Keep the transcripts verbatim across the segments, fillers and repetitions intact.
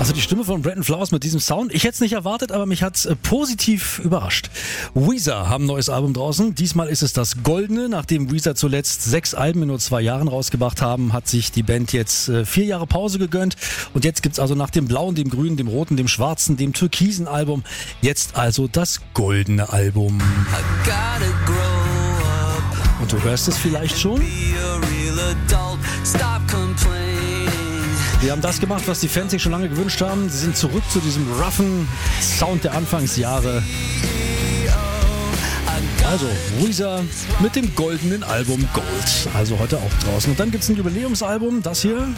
Also die Stimme von Brandon Flowers mit diesem Sound, ich hätte es nicht erwartet, aber mich hat's äh, positiv überrascht. Weezer haben ein neues Album draußen. Diesmal ist es das Goldene. Nachdem Weezer zuletzt sechs Alben in nur zwei Jahren rausgebracht haben, hat sich die Band jetzt äh, vier Jahre Pause gegönnt. Und jetzt gibt's also nach dem blauen, dem grünen, dem roten, dem schwarzen, dem türkisen Album jetzt also das Goldene Album. Und du hörst es vielleicht schon? Wir haben das gemacht, was die Fans sich schon lange gewünscht haben. Sie sind zurück zu diesem roughen Sound der Anfangsjahre. Also Weezer mit dem goldenen Album Gold. Also heute auch draußen. Und dann gibt's ein Jubiläumsalbum, das hier.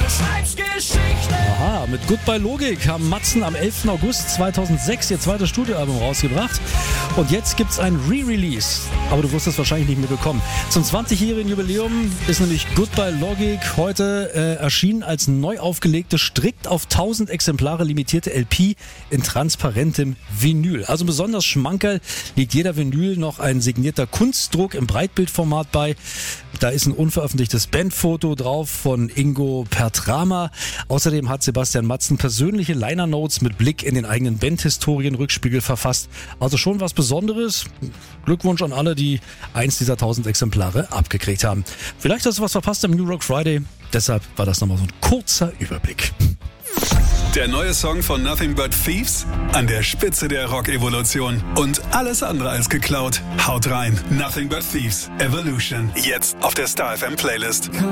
Aha, mit Goodbye Logik haben Matzen am elften August zweitausendsechs ihr zweites Studioalbum rausgebracht. Und jetzt gibt's ein Re-Release. Aber du wirst es wahrscheinlich nicht mitbekommen. Zum zwanzigjährigen Jubiläum ist nämlich Goodbye Logik heute äh, erschienen als neu aufgelegte, strikt auf tausend Exemplare limitierte L P in transparentem Vinyl. Also besonders schmankerl liegt jeder Vinyl noch ein signierter Kunstdruck im Breitbildformat bei. Da ist ein unveröffentlichtes Bandfoto drauf von Ingo Pertrama. Außerdem hat Sebastian Matzen persönliche Liner-Notes mit Blick in den eigenen Bandhistorien-Rückspiegel verfasst. Also schon was Besonderes. Glückwunsch an alle, die eins dieser tausend Exemplare abgekriegt haben. Vielleicht hast du was verpasst am New Rock Friday. Deshalb war das nochmal so ein kurzer Überblick. Der neue Song von Nothing But Thieves an der Spitze der Rock-Evolution. Und alles andere als geklaut. Haut rein. Nothing But Thieves. Evolution. Jetzt auf der Star F M Playlist.